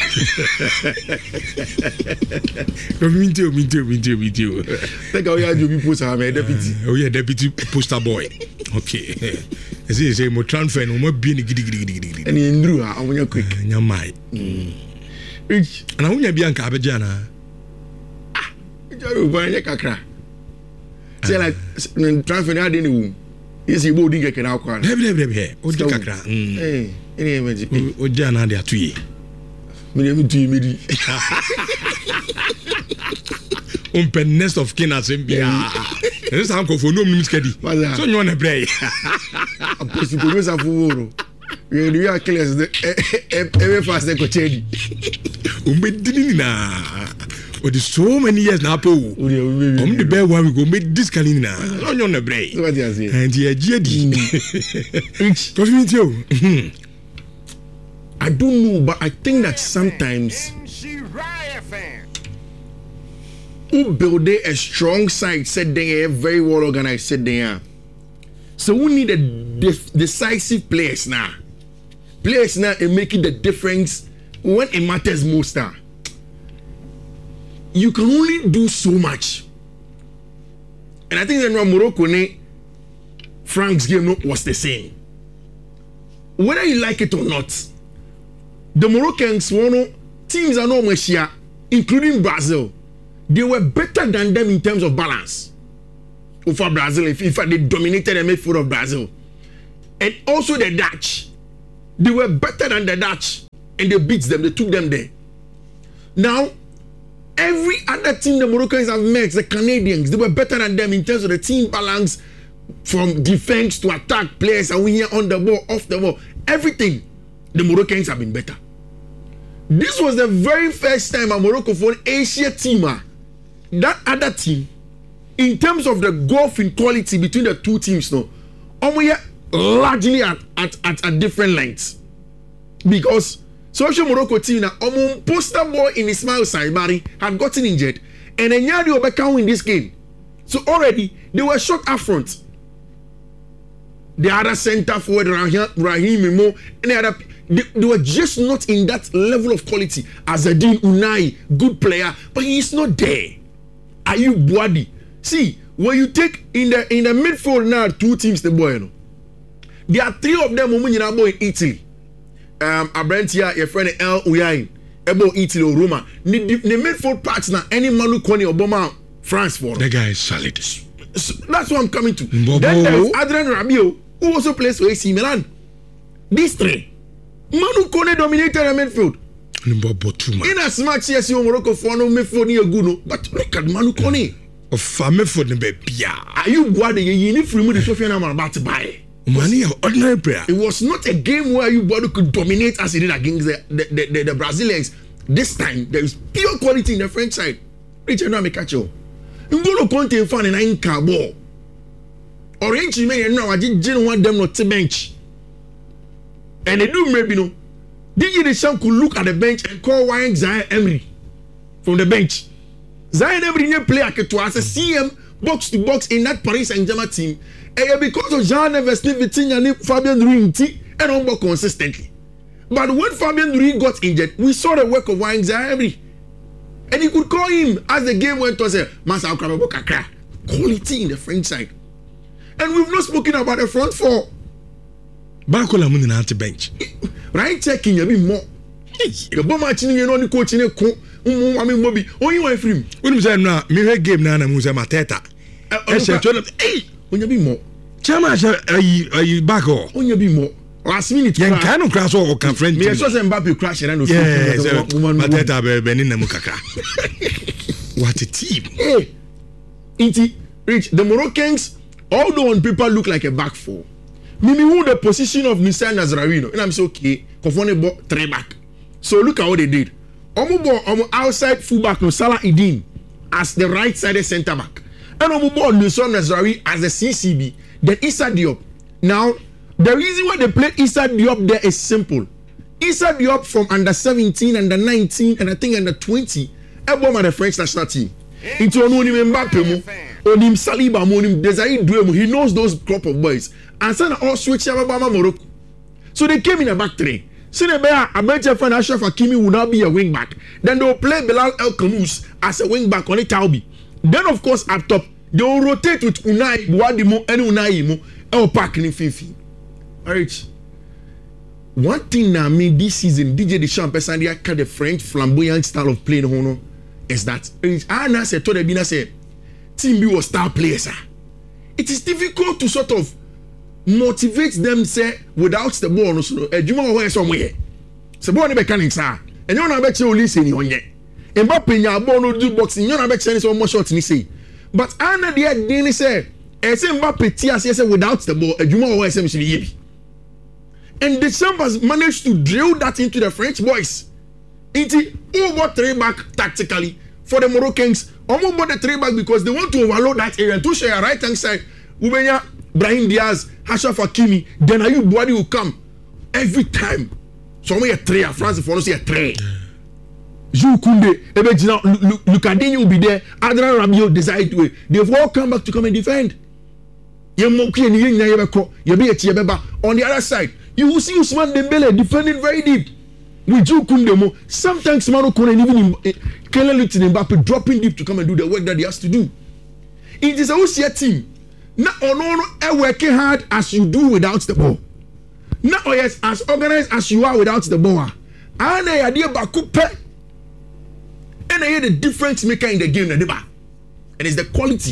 Me too, me too, me too, me too. Think how you be poster am deputy. Oh yeah, deputy poster boy. Okay. Ese say mo transfer no mo bi ni gidi gidi gidi gidi. And you ndru ah, onya quick. Nyamai. Rich. Na unya bi anka abeja na. Ah, jaru ba nya kakra. Say like transfer na dey ni wu. Yes, you boarding get na kwa. Debe debe debe. O di kakra. Eh, any emergency. O ja na dey atuye. Me dey me do me di. Un pen nest of kin asembia. This uncle for no means kedi. So you want to pray. A person to go sa furo. You do ya clear the every fast they go chedi. Umbe dini na. O the so many years na po. Um the bear one we go make this kalini na. So you want to pray. So what you say? And ye jedi. Cause me too. I don't know, but I think that sometimes who build a strong side, said they are very well organized, said they are. So we need a def- decisive players now. players now are making the difference when it matters most. Uh, you can only do so much. And I think that Morocco, Frank's game was the same. Whether you like it or not, the Moroccans, one teams are no much here, including Brazil. They were better than them in terms of balance. Over Brazil, if, if they dominated the midfield of Brazil. And also the Dutch. They were better than the Dutch. And they beat them, they took them there. Now, every other team the Moroccans have met, the Canadians, they were better than them in terms of the team balance, from defense to attack, players are here on the ball, off the ball, everything. The Moroccans have been better. This was the very first time a Morocco for an Asia team, that other team, in terms of the gulf in quality between the two teams, no, we are largely at, at, at, at different lengths. Because social Morocco team now, um, poster boy in Ismail Saibari had gotten injured, and then Nyadi Obekau in this game. So already they were short up front. The other center forward, Raheem Mimo, and the other, they, they were just not in that level of quality. Azadine Unai, good player, but he is not there. Ayub Boadi. See, when you take in the in the midfield now, two teams the boy, you know, there are three of them who are in Italy. Um, Abrentia, your friend El Uyain, Ebo Italy or Roma. The, the, the midfield parts now, any Manu Kone Obama, France for the guy is solid. So that's what I'm coming to. Mbobo. Then there is Adrian Rabiot, who also plays for A C Milan. These three, Manu Kone dominated the midfield. In as much as you Morocco for no midfield near Guno, but look at Manu Kone. Of family for the baby. Are you Boade? You need free money, Sofiane I'm about to buy. Money of ordinary player. It was not a game where you Boade could dominate as he did against the, the, the, the, the Brazilians. This time, there is pure quality in the French side. Richard Namikacho. Ngolo Conte fan in nine car ball. Orange man now I didn't want them not to bench. And they do maybe no. D J Deschamps could look at the bench and call Wayne Zaire Emery from the bench. Zaire Emery didn't play to as a C M box to box in that Paris Saint-Germain team. And because of Jean Neves, Vitinha, and Fabian Ruiz and on board consistently. But when Fabian Ruiz got injured, we saw the work of Wayne Zaire Emery. And you could call him as the game went on, say, Masa Akrababo Kakra. Quality in the French side. And we've not spoken about the front four. Bakola Munina at the bench. Right checking you be more. The bomb matching you know the coach in a co. I mean, Bobby. Oh, you want free? When you say now, me game now, I'm Musa Mateta. Hey, when you be more. Chama, are you are you back or? When you be more. Last minute, you can't crash or can friend. Me, I saw Mbappe crash and I know. Yeah, Mateta Benin Mukaka. What a team. Hey, Inti, Rich, the Moroccans, although on paper look like a back four. Mimi who the position of Mister Nazarino, and I'm so okay. Kofone bought three back. So look at what they did. Omo bought omo outside fullback no Salah Idin as the right-sided centre back, and omo bought Mister Nazari as the C C B. Then Issa Diop. Now the reason why they played Issa Diop there is simple. Issa Diop from under seventeen, under nineteen, and I think under twenty. Everyone the French national team. Into Onim Mbappe mu, Onim Saliba mu, Onim Desiree Doué mu. He knows those crop of boys. And so all switch Alabama Morocco. So they came in a back three. So they bear a better friend Ashraf Hakimi will now be a wing back. Then they will play Bilal El Khanous as a wing back on the Taubi. Then of course up top they will rotate with Unai Boadimo and Unai Mo El Park in Fifi. Alright. One thing now me this season D J Deschamps and they the French flamboyant style of playing hono is that Anna said to the Bina said Team B was star players. It is difficult to sort of motivate them say without the ball no so adwuma wo somewhere se ball no mechanics ah enyo na be che o listen ni onye Mbappe nya ball no do boxing enyo na be che ni so mo shot ni say but ana dey dey ni say e say Mbappe ti ase say without the ball adwuma wo say me shi yebi and the Chambers managed to drill that into the French boys into over three back tactically for the Moroccans almost the three back because they want to overload that area to share right hand side Ubenya Brahim Diaz, Ashraf Hakimi, then Ayub Boadi will come every time. So we a three, France for us a three. Jules Koundé, Lucadini will be there. Adrian Rabiot decide to. They've all come back to come and defend. On the other side, You will see Ousmane Dembele defending very deep with Jules Koundé. Sometimes Manu Koné and even Kylian Mbappe dropping deep to come and do the work that he has to do. It is a Usia team. Not on working hard as you do without the ball. Not yes, as organized as you are without the ball. And I idea Bakupe. And I hear the difference maker in the game. And it's the quality.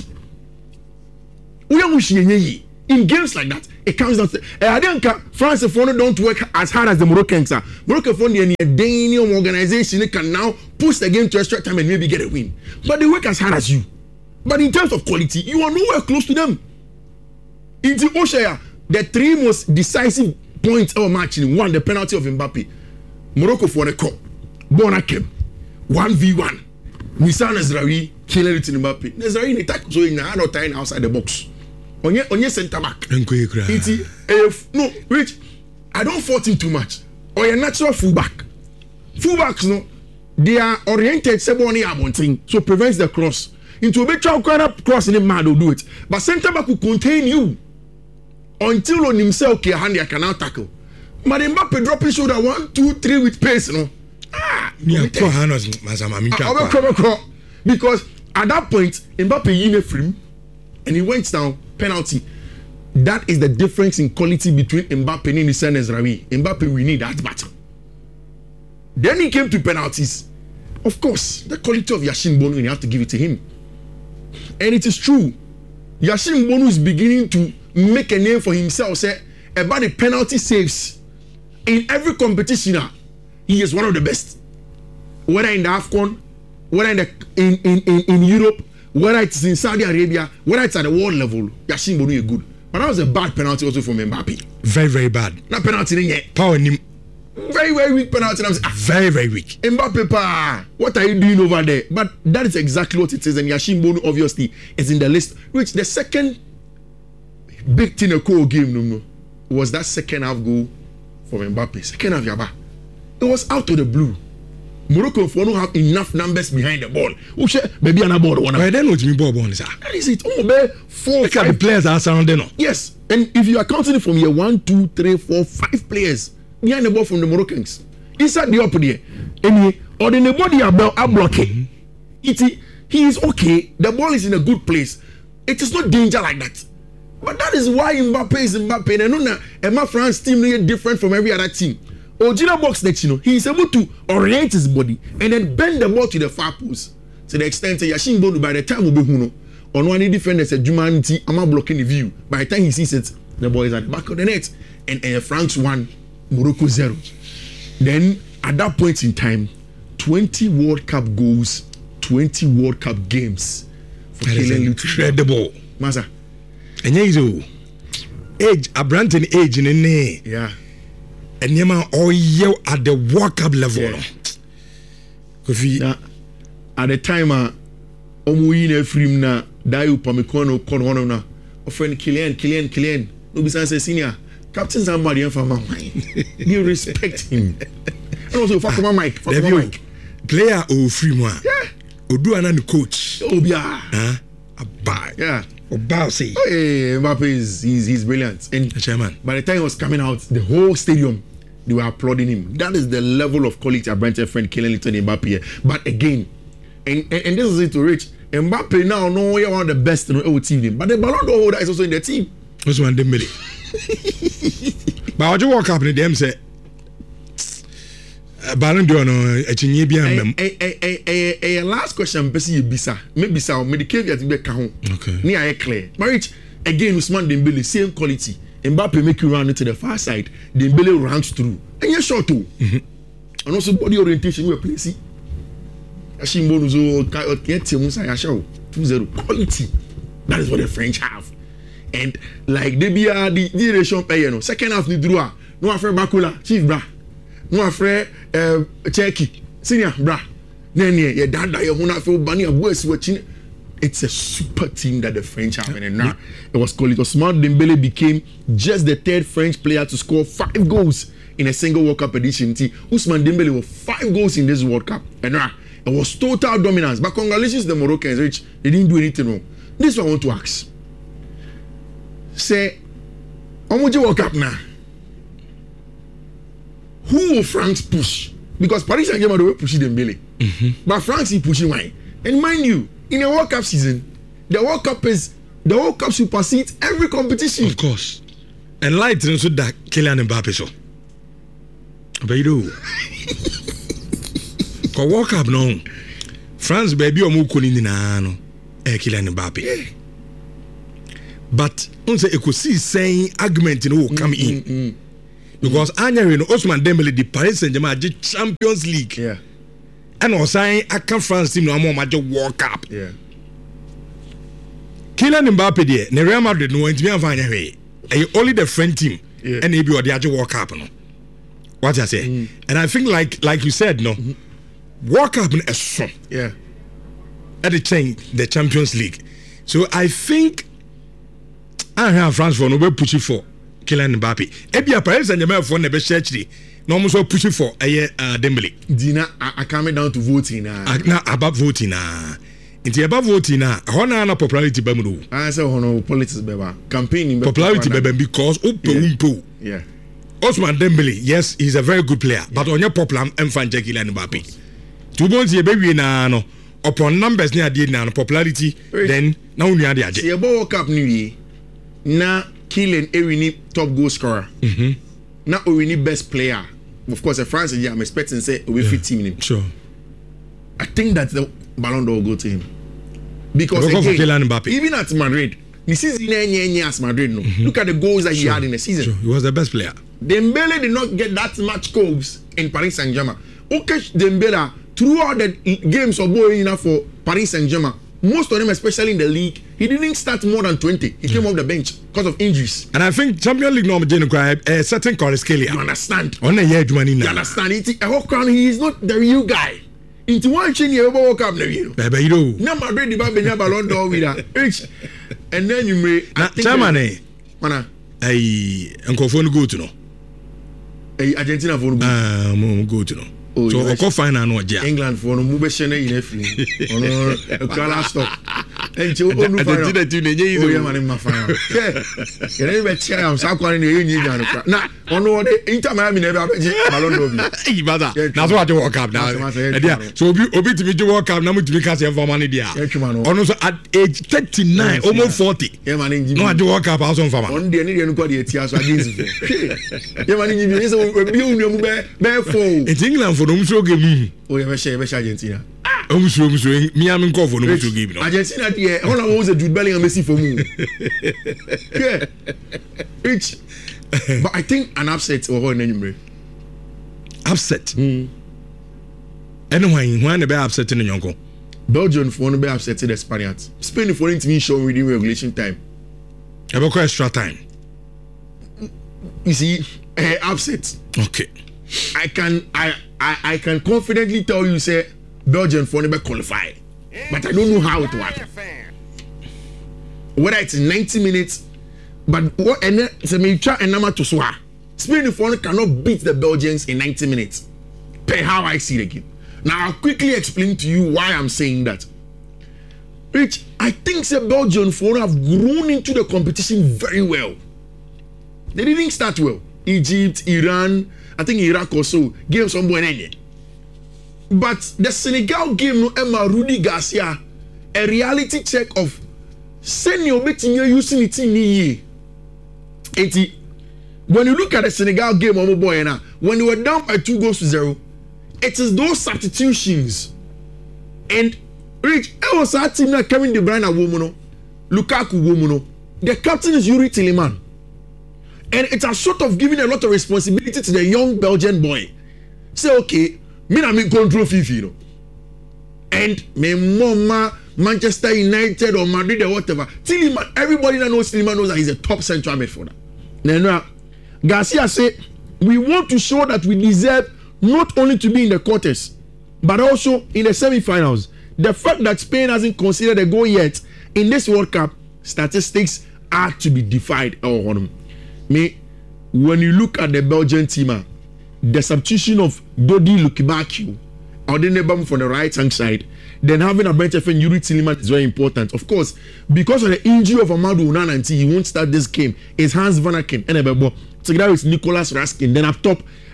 In games like that, it comes down to I don't France don't work as hard as the Moroccans are. Morocco the Danian organization can now push the game to extra time and maybe get a win. But they work as hard as you. But in terms of quality, you are nowhere close to them. In the Oshaya, the three most decisive points of match in one, the penalty of Mbappe. Morocco for the cup. Bonakem. one v one. Moussa Nazraoui, Kylian Mbappe. Nazraoui in attack, so in another time outside the box. On your, on your center back. It's if no, Rich, I don't fault him too much. Or your natural fullback. Fullbacks, no, they are oriented seboni abonting, so prevents the cross. Into a bit of cross in the man will do it. But center back will contain you until on himself can now tackle. But Mbappe dropping shoulder one, two, three with pace, no. Ah, yeah, because at that point, Mbappe in frame and he went down penalty. That is the difference in quality between Mbappe and Moussa Nazraoui. Mbappe, we need that battle. Then he came to penalties. Of course, the quality of Yashin Bonu, you have to give it to him. And it is true. Yashin Bonu is beginning to make a name for himself. Say about the penalty saves in every competition. He is one of the best. Whether in the AFCON, whether in the in, in, in, in Europe, whether it's in Saudi Arabia, whether it's at the world level, Yashin Bonu is good. But that was a bad penalty also from Mbappe. Very, very bad. That penalty yet. Power him. Very, very weak penalty. I'm saying, ah, very, very weak. Mbappe, pa, what are you doing over there? But that is exactly what it is. And Yashin Bonu obviously is in the list. Which the second big thing a cool game no, no, was that second half goal from Mbappe. Second half, Yaba. It was out of the blue. Morocco for don't have enough numbers behind the ball. Maybe an ball one. Why then what you mean ball ball, sir? That is it. Oh, man, four. Look at the players are surrounding them. Yes, and if you are counting from here, one, two, three, four, five players behind the ball from the Moroccans inside the up there. Anyway, or the body are blocking. It he is okay. The ball is in a good place. It is not danger like that. But that is why Mbappe is Mbappe. And no, Emma France team is different from every other team. Ojina box next, you know, he is able to orient his body and then bend the ball to the far post to the extent that Yashin Bonu by the time will be huno on one defenders a humanity am blocking the view. By the time he sees it, the ball is at the back of the net and, and France one, Morocco zero. Then at that point in time, twenty World Cup goals, twenty World Cup games. For that is incredible. Masa. And you age, a brand in age in a name. Yeah. And Yama all you at the World Cup level. Yeah. Now, at the time, uh, Omuine Frim na Dayu Pamikono Kono na offering Kylian, Kylian, Kylian. No besides senior. Captain somebody from my mind. You respect him. And also fuck my mic. Fuck my mic. Player or free one. Yeah. Odu another coach. Oh yeah. Huh? A bad. Yeah. About say. Oh, hey, Mbappe is he's, he's brilliant. And chairman. By the time he was coming out, the whole stadium they were applauding him. That is the level of quality of Brent's friend Kylian Mbappe. But again, and, and, and this is it to reach. Mbappe now no one of the best in the team. But the Ballon d'Or holder is also in the team. What's one Dembele? But what you walk up in them say Ballon d'Or no echinye bia mem. Eh eh eh eh last question person you bisa. Me bisa me the caveat be ka ho. Okay. Ni aye clear. Marriage again Ousmane Dembele same quality. Mbappe make you run into the far side. Dembele runs through. And you short too. Mm-hmm. And also body orientation we play see. Yashin Bonu zo get team say show two zero quality. That is what the French have. And like they be uh, the direction pay you know. Second half ni draw. No afraid Bakula, chief bra. No afraid uh Cheki, senior bra. Then yeah, dada you wanna feel bunny and boys watching. It's a super team that the French have, and now it was called. Ousmane Dembele became just the third French player to score five goals in a single World Cup edition. Ousmane Dembele was five goals in this World Cup, and now it was total dominance. But congratulations to the Moroccans, which they didn't do anything wrong. This is what I want to ask. Say, how much World Cup now? who will France push? Because Paris Saint-Germain will push Dembele. Mm-hmm. But France is pushing why? And mind you, in a World Cup season, the World Cup is the World Cup supersedes every competition. Of course. And light so that Kylian Mbappe so. But you do. Ko World Cup no. France baby o mu koni nyina no. Eh Kylian Mbappe. But on say ekosi saying argument no will come in. Mm-hmm. Because Anya no Ousmane Dembele the Paris Saint-Germain the Champions League. Yeah. And was saying I can France team no am major World Cup. Yeah. Kylian Mbappe there, ne Real Madrid no ntimi afanya hwe. Eh only the French team. Yeah. And maybe or the ajay World Cup no. What I say? Mm. And I think like like you said no. Mm-hmm. World Cup no is so. Yeah. At the change the Champions League. So I think I have France for no be pushing for Kylian Mbappe. Ebia Paris Saint-Germain for ne be share chiri. No almost pushing for eh uh, Dembele. Dina I, I coming down to voting uh. uh, na about voting na. Inti about voting na. Hona na popularity be mu do. I say hono politics be ba. Campaigning popularity be because upo umpo. Yeah. Ousmane Dembele, yes, he's a very good player, yeah. But on your popular Mfan Kylian Mbappe. Two bonds ye be na no. Upon numbers near the na popularity, right. Then now we are the see about World Cup new year. Na Kylian Ewini top goal scorer. Mm-hmm. Na Ewini best player. Of course, a France, yeah, I'm expecting say we yeah. fit team him. Sure. I think that the Ballon d'Or will go to him because again, even at Madrid, the season as Madrid, no. Mm-hmm. Look at the goals that sure. he had in the season. Sure. He was the best player. Dembele did not get that much goals in Paris Saint-Germain. Okay, Dembele throughout the games of boy enough for Paris Saint-Germain. Most of them, especially in the league, he didn't start more than twenty. He came off the bench because of injuries. And I think Champions League normal a certain Kvaratskhelia. You understand? On a year, you understand? It, a Hawk he is not the real guy. Into one chain, you ever walk up there, you know. Baby, you know. Now, Madrid, the Baby, never Ballon d'Or with that. And then you may. Chairman, eh? Mana. Hey, Uncle Phone go to know. Hey, Argentina for Ah, go to know. Oh, so Uncle Fine and what? England for no move shene in every. Oh no, color stop. And you onu fire. Argentina tu ne nyi. Oh yeah, man, ma fire. Yeah. You never check am sa kwani ne nyi nya no. Na ono de Inter Miami na be abeje Ballon d'Or bi. Eh, bada. Na so ati World Cup na. E dia, so obi obi timi je World Cup na mu timi ka se informa ne dia. Ono so at age thirty-nine, almost forty. Yeah, man, nyi. No ati World Cup aso informa. On de ne de no kwa de tia so against. Yeah, man, nyi bi so obi unu mu be be four. It's England for no so game. Oh, yeah, share, share Argentina. I'm sure, I'm sure. Me, I'm in call for no so game. Argentina, yeah. All I was a Jude Bellingham Messi for me. Yeah, rich. But I think an upset or an enemy. Upset. Mm. Anyway, when the be upset in the young Belgium for one be upset in the Spaniards. Spain for it to me show within regulation time. About extra time. You see, uh, upset. Okay. I can I, I I can confidently tell you say Belgium for never qualify, but I don't know how it works. Whether it's ninety minutes, but what and then say me try and number to swear. Spain for cannot beat the Belgians in ninety minutes. Per how I see the game. Now I'll quickly explain to you why I'm saying that. Rich, I think the Belgian for have grown into the competition very well. They didn't start well. Egypt, Iran. I think Iraq also gave some boy any. But the Senegal game no Emma Rudy Garcia a reality check of senior betting you using it in ye. eighty. When you look at the Senegal game, oh boy, now when they were down by two goals to zero, it is those substitutions. And Rich, I was a team like Kevin De Bruyne a woman, Lukaku woman. The captain is Yuri Tillman. And it's a sort of giving a lot of responsibility to the young Belgian boy. Say, okay, me na me control FIFA, you know. And me mama, Manchester United or Madrid or whatever. Tillman, everybody that knows Tillman knows that he's a top central midfielder. Now, Garcia said, we want to show that we deserve not only to be in the quarters, but also in the semi-finals. The fact that Spain hasn't considered a goal yet in this World Cup, statistics are to be defied. Oh, me, when you look at the Belgian team, the substitution of Dodi Lukibakiu or the neighbor from the right hand side, then having a bench of Yuri Tillman is very important. Of course, because of the injury of Amadou Onana, he won't start this game. It's Hans Van Aken and Ebebo together with Nicolas Raskin. Then up top,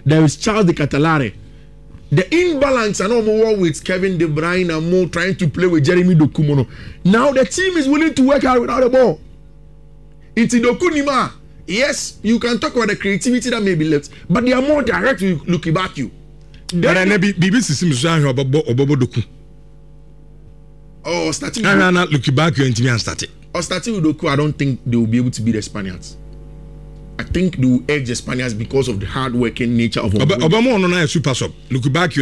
There is Charles de Catalare. The imbalance and no more with Kevin De Bruyne and more trying to play with Jeremy Dokumono. Now the team is willing to work hard without the ball. It's Dokunima. Yes, you can talk about the creativity that may be left, but they are more direct with looking back you. But I never be system so I about Doku. Oh, starting I not looking back you and started. Or starting with Doku, I don't think they will be able to beat the Spaniards. I think they will edge the Spaniards because of the hard working nature of Obama on a super sub. Look back